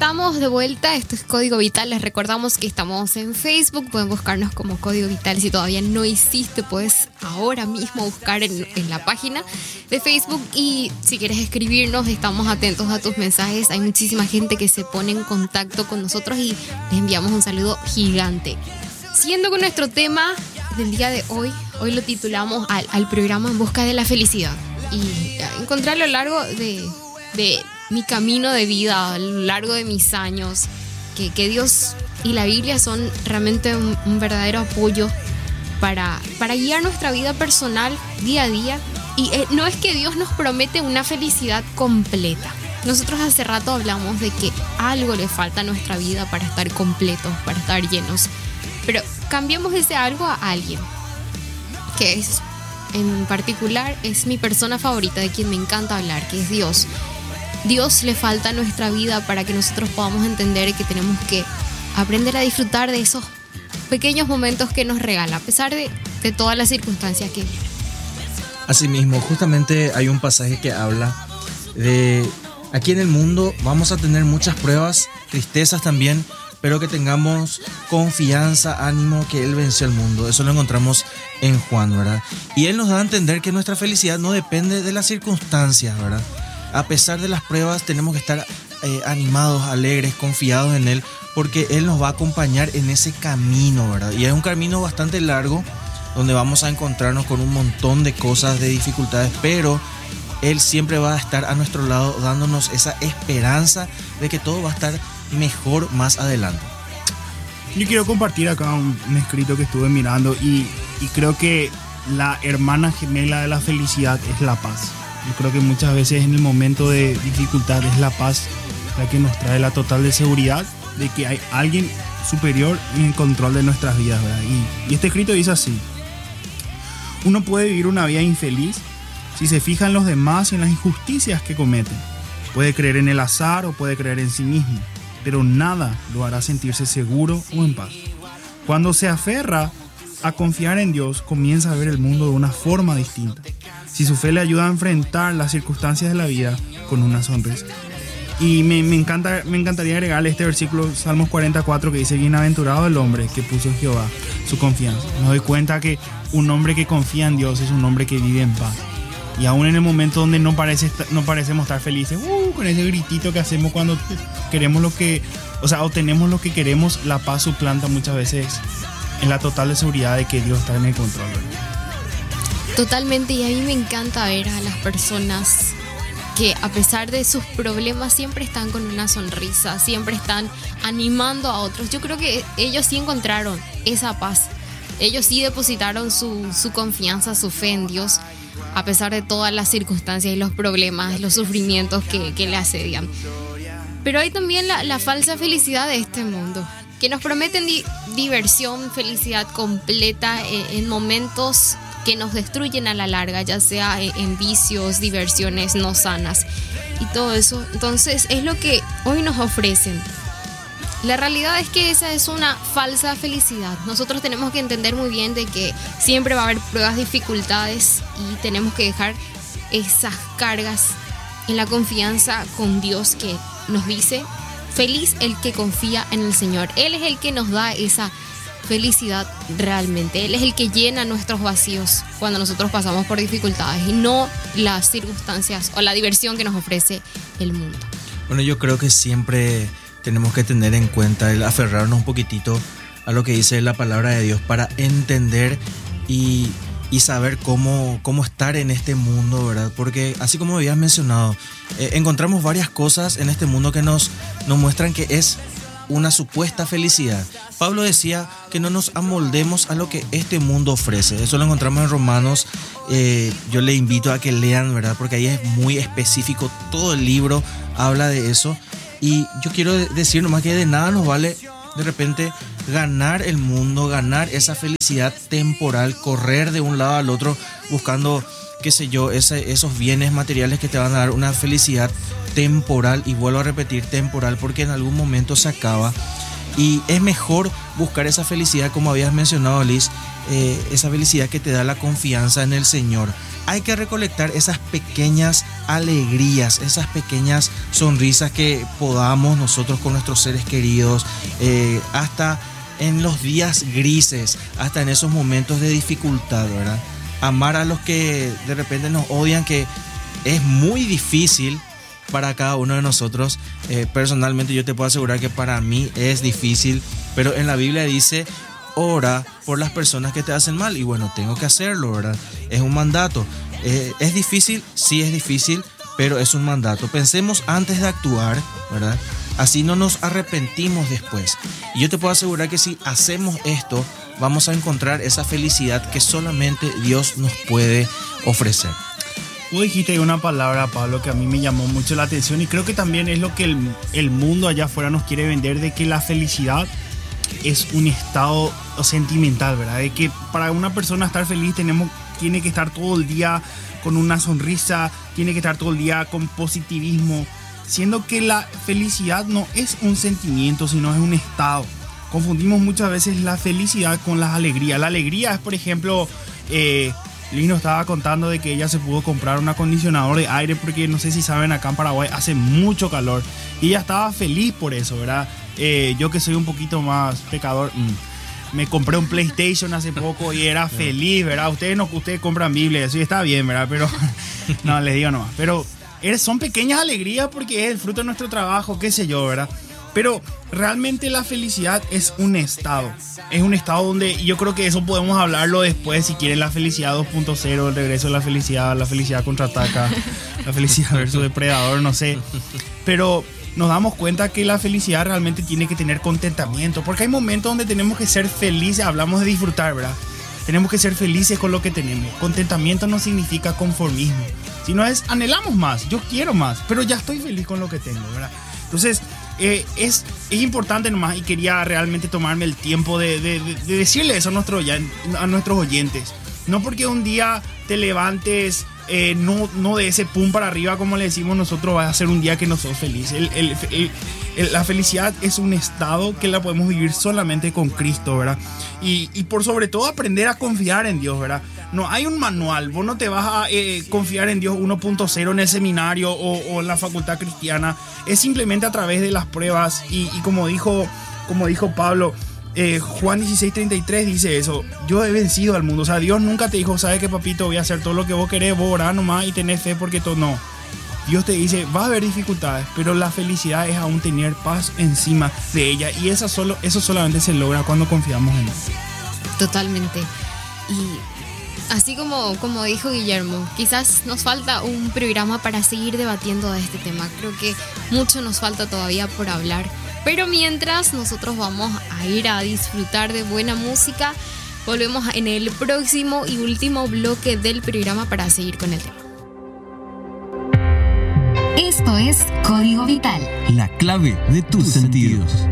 estamos de vuelta, esto es Código Vital. Les recordamos que estamos en Facebook, pueden buscarnos como Código Vital. Si todavía no hiciste, puedes ahora mismo buscar en la página de Facebook. Y si quieres escribirnos, estamos atentos a tus mensajes. Hay muchísima gente que se pone en contacto con nosotros y les enviamos un saludo gigante. Siguiendo con nuestro tema del día de hoy lo titulamos al programa En Busca de la Felicidad. Y encontré a lo largo de mi camino de vida, a lo largo de mis años, que Dios y la Biblia son realmente un verdadero apoyo para guiar nuestra vida personal día a día. Y no es que Dios nos promete una felicidad completa. Nosotros hace rato hablamos de que algo le falta a nuestra vida para estar completos, para estar llenos. Pero cambiemos ese algo a alguien, que es, en particular, es mi persona favorita, de quien me encanta hablar, que es Dios. Dios le falta a nuestra vida para que nosotros podamos entender que tenemos que aprender a disfrutar de esos pequeños momentos que nos regala, a pesar de todas las circunstancias que... Asimismo, justamente hay un pasaje que habla de aquí en el mundo vamos a tener muchas pruebas, tristezas también, pero que tengamos confianza, ánimo, que Él venció al mundo. Eso lo encontramos en Juan, ¿verdad? Y Él nos da a entender que nuestra felicidad no depende de las circunstancias, ¿verdad? A pesar de las pruebas tenemos que estar animados, alegres, confiados en Él, porque Él nos va a acompañar en ese camino, ¿verdad? Y es un camino bastante largo, donde vamos a encontrarnos con un montón de cosas, de dificultades, pero Él siempre va a estar a nuestro lado, dándonos esa esperanza de que todo va a estar mejor más adelante. Yo quiero compartir acá un escrito que estuve mirando y creo que la hermana gemela de la felicidad es la paz. Yo creo que muchas veces en el momento de dificultad es la paz la que nos trae la total de seguridad de que hay alguien superior en control de nuestras vidas, ¿verdad? Y este escrito dice así: uno puede vivir una vida infeliz si se fija en los demás y en las injusticias que cometen. Puede creer en el azar o puede creer en sí mismo, pero nada lo hará sentirse seguro o en paz. Cuando se aferra a confiar en Dios, comienza a ver el mundo de una forma distinta. Si su fe le ayuda a enfrentar las circunstancias de la vida con una sonrisa. Y me encantaría agregarle este versículo, Salmos 44, que dice: bienaventurado el hombre que puso en Jehová su confianza. Me doy cuenta que un hombre que confía en Dios es un hombre que vive en paz. Y aún en el momento donde no parecemos estar felices, con ese gritito que hacemos cuando queremos obtenemos lo que queremos, la paz suplanta muchas veces en la total de seguridad de que Dios está en el control, ¿verdad? Totalmente, y a mí me encanta ver a las personas que a pesar de sus problemas siempre están con una sonrisa, siempre están animando a otros. Yo creo que ellos sí encontraron esa paz, ellos sí depositaron su confianza, su fe en Dios, a pesar de todas las circunstancias y los problemas, los sufrimientos que le asedian. Pero hay también la falsa felicidad de este mundo, que nos prometen diversión, felicidad completa en momentos que nos destruyen a la larga, ya sea en vicios, diversiones no sanas y todo eso. Entonces es lo que hoy nos ofrecen. La realidad es que esa es una falsa felicidad. Nosotros tenemos que entender muy bien de que siempre va a haber pruebas, dificultades, y tenemos que dejar esas cargas en la confianza con Dios, que nos dice: feliz el que confía en el Señor. Él es el que nos da esa felicidad realmente. Él es el que llena nuestros vacíos cuando nosotros pasamos por dificultades, y no las circunstancias o la diversión que nos ofrece el mundo. Bueno, yo creo que siempre tenemos que tener en cuenta el aferrarnos un poquitito a lo que dice la palabra de Dios para entender y saber cómo estar en este mundo, ¿verdad? Porque así como habías mencionado, encontramos varias cosas en este mundo que nos muestran que es una supuesta felicidad. Pablo decía que no nos amoldemos a lo que este mundo ofrece. Eso lo encontramos en Romanos. Yo le invito a que lean, ¿verdad? Porque ahí es muy específico. Todo el libro habla de eso. Y yo quiero decir nomás que de nada nos vale de repente ganar el mundo, ganar esa felicidad temporal, correr de un lado al otro buscando, qué sé yo, esos bienes materiales que te van a dar una felicidad temporal, y vuelvo a repetir, temporal, porque en algún momento se acaba. Y es mejor buscar esa felicidad, como habías mencionado, Liz, esa felicidad que te da la confianza en el Señor, hay que recolectar esas pequeñas alegrías, esas pequeñas sonrisas que podamos nosotros con nuestros seres queridos, hasta en los días grises, hasta en esos momentos de dificultad, ¿verdad? Amar a los que de repente nos odian, que es muy difícil para cada uno de nosotros. Personalmente yo te puedo asegurar que para mí es difícil, pero en la Biblia dice: ora por las personas que te hacen mal. Y bueno, tengo que hacerlo, ¿verdad? Es un mandato. ¿Es difícil? Sí, es difícil, pero es un mandato. Pensemos antes de actuar, ¿verdad? Así no nos arrepentimos después. Y yo te puedo asegurar que si hacemos esto, vamos a encontrar esa felicidad que solamente Dios nos puede ofrecer. Vos dijiste una palabra, Pablo, que a mí me llamó mucho la atención, y creo que también es lo que el mundo allá afuera nos quiere vender, de que la felicidad es un estado sentimental, ¿verdad? De que para una persona estar feliz tiene que estar todo el día con una sonrisa, tiene que estar todo el día con positivismo, siendo que la felicidad no es un sentimiento, sino es un estado. Confundimos muchas veces la felicidad con la alegría. La alegría es, por ejemplo, Liz nos estaba contando de que ella se pudo comprar un acondicionador de aire porque, no sé si saben, acá en Paraguay hace mucho calor y ella estaba feliz por eso, ¿verdad? Yo, que soy un poquito más pecador, me compré un PlayStation hace poco y era feliz, ¿verdad? Ustedes compran Biblia, eso está bien, ¿verdad? Pero no, les digo nomás. Pero son pequeñas alegrías porque es el fruto de nuestro trabajo, qué sé yo, ¿verdad? Pero realmente la felicidad es un estado. Es un estado donde yo creo que eso podemos hablarlo después, si quieren, la felicidad 2.0, el regreso de la felicidad contraataca, la felicidad versus depredador, no sé. Pero nos damos cuenta que la felicidad realmente tiene que tener contentamiento, porque hay momentos donde tenemos que ser felices. Hablamos de disfrutar, ¿verdad? Tenemos que ser felices con lo que tenemos. Contentamiento no significa conformismo, sino es anhelamos más, yo quiero más, pero ya estoy feliz con lo que tengo, ¿verdad? Entonces es importante nomás, y quería realmente tomarme el tiempo de decirle eso a nuestros oyentes. No porque un día te levantes no de ese pum para arriba, como le decimos nosotros, va a ser un día que no sos feliz. La felicidad es un estado que la podemos vivir solamente con Cristo, ¿verdad? Y por sobre todo aprender a confiar en Dios, ¿verdad? No hay un manual, vos no te vas a confiar en Dios 1.0 en el seminario o en la facultad cristiana. Es simplemente a través de las pruebas y como dijo Pablo, Juan 16:33 dice eso: yo he vencido al mundo. O sea, Dios nunca te dijo: ¿sabes qué, papito? Voy a hacer todo lo que vos querés, vos orá nomás y tenés fe porque todo. No. Dios te dice: va a haber dificultades, pero la felicidad es aún tener paz encima de ella, y eso solamente se logra cuando confiamos en Él. Totalmente. Y así como dijo Guillermo, quizás nos falta un programa para seguir debatiendo de este tema. Creo que mucho nos falta todavía por hablar. Pero mientras, nosotros vamos a ir a disfrutar de buena música. Volvemos en el próximo y último bloque del programa para seguir con el tema. Esto es Código Vital. La clave de tus sentidos.